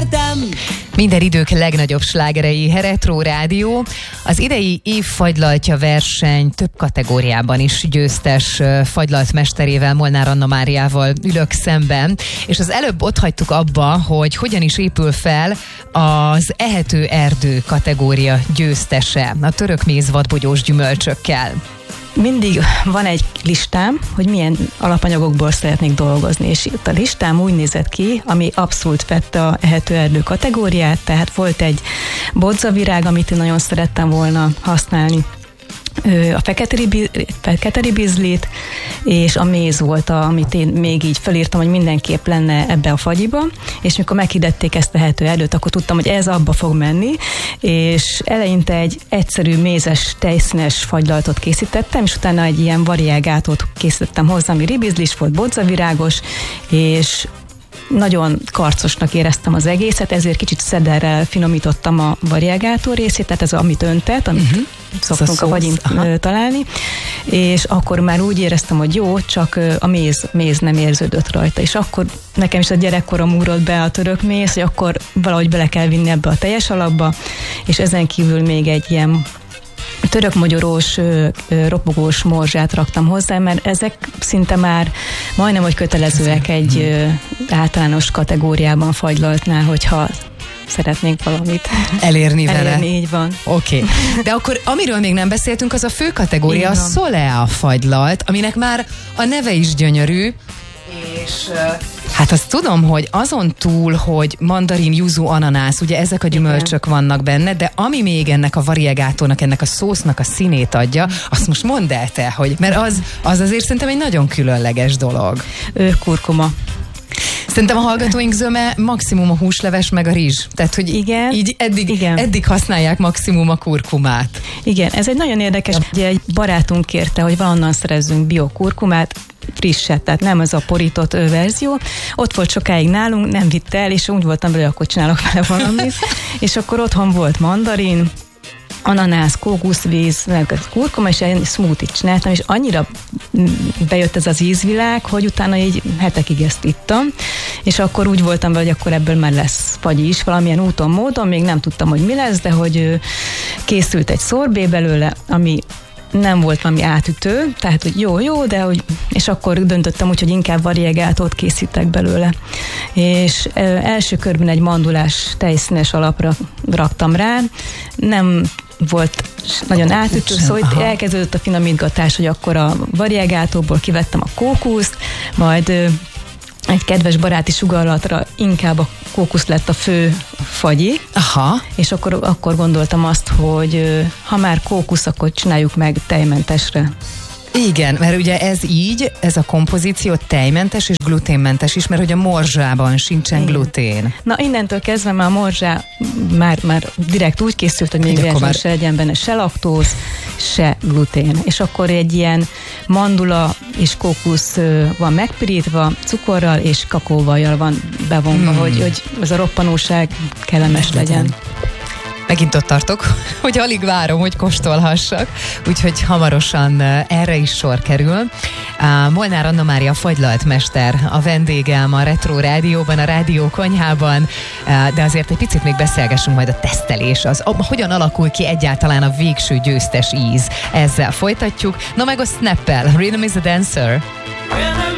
szeretem. Minden idők legnagyobb slágerei, Retro Rádió. Az idei év fagylaltja verseny több kategóriában is győztes fagylaltmesterével, Molnár Anna Máriával ülök szemben, és az előbb ott hagytuk abba, hogy hogyan is épül fel az ehető erdő kategória győztese, a török méz vadbogyós gyümölcsökkel. Mindig van egy listám, hogy milyen alapanyagokból szeretnék dolgozni, és itt a listám úgy nézett ki, ami abszolút fette a ehető erdő kategóriát, tehát volt egy bodzavirág, amit én nagyon szerettem volna használni, a fekete ribizlit, és a méz volt, amit én még így felírtam, hogy mindenképp lenne ebbe a fagyiba, és mikor meghirdették ezt a ehető erdőt, akkor tudtam, hogy ez abba fog menni, és eleinte egy egyszerű mézes, tejszínes fagylaltot készítettem, és utána egy ilyen variegátot készítettem hozzá, ami ribizlis volt, bodzavirágos, és nagyon karcosnak éreztem az egészet, ezért kicsit szederrel finomítottam a variegátor részét, tehát ez amit öntett, amit szoktunk a fagyin találni, és akkor már úgy éreztem, hogy jó, csak a méz nem érződött rajta, és akkor nekem is a gyerekkorom ugrott be a török méz, hogy akkor valahogy bele kell vinni ebbe a teljes alapba, és ezen kívül még egy ilyen törökmogyorós, ropogós morzsát raktam hozzá, mert ezek szinte már majdnem, hogy kötelezőek egy általános kategóriában fagylaltnál, hogyha szeretnénk valamit elérni vele. Így van. Oké. De akkor amiről még nem beszéltünk, az a fő kategória, a Solea fagylalt, aminek már a neve is gyönyörű, és hát azt tudom, hogy azon túl, hogy mandarin, yuzu, ananász, ugye ezek a gyümölcsök vannak benne, de ami még ennek a variegátornak, ennek a szósznak a színét adja, azt most mondd el te, hogy, mert az azért szerintem egy nagyon különleges dolog. Kurkuma. Szerintem a hallgatóink zöme maximum a húsleves meg a rizs. Tehát, hogy igen, így eddig használják maximum a kurkumát. Igen, ez egy nagyon érdekes, ugye egy barátunk kérte, hogy valonnan szerezzünk biokurkumát, frisset, tehát nem ez a porított verzió. Ott volt sokáig nálunk, nem vitte el, és úgy voltam vele, akkor csinálok vele valamit. És akkor otthon volt mandarin, ananász, kókuszvíz, meg kurkuma, és egy smoothie-t csináltam, és annyira bejött ez az ízvilág, hogy utána így hetekig ezt ittam, és akkor úgy voltam vele, hogy akkor ebből már lesz fagyi is, valamilyen úton, módon, még nem tudtam, hogy mi lesz, de hogy készült egy szorbé belőle, ami nem volt valami átütő, tehát hogy jó, de hogy, és akkor döntöttem úgy, hogy inkább variegátot készítek belőle. És első körben egy mandulás tejszínes alapra raktam rá, nem volt nagyon átütő, szóval itt elkezdődött a finomítgatás, hogy akkor a variegátóból kivettem a kókuszt, majd egy kedves baráti sugallatra inkább a kókusz lett a fő fagyi. Aha. És akkor gondoltam azt, hogy ha már kókusz, akkor csináljuk meg tejmentesre. Igen, mert ugye ez a kompozíció tejmentes és gluténmentes is, mert hogy a morzsában sincsen glutén. Na innentől kezdve már a morzsá már direkt úgy készült, hogy még se legyen benne se laktóz, se glutén. És akkor egy ilyen mandula és kókusz van megpirítva, cukorral és kakaóvajjal van bevonva, hogy ez a roppanóság kellemes legyen. Megint ott tartok, hogy alig várom, hogy kóstolhassak, úgyhogy hamarosan erre is sor kerül. Molnár Anna Mária fagylaltmester a vendégem a Retro Rádióban, a Rádió Konyhában, de azért egy picit még beszélgessünk majd a tesztelés, hogyan alakul ki egyáltalán a végső győztes íz. Ezzel folytatjuk. Na meg a Snap-el, Rhythm is a Dancer.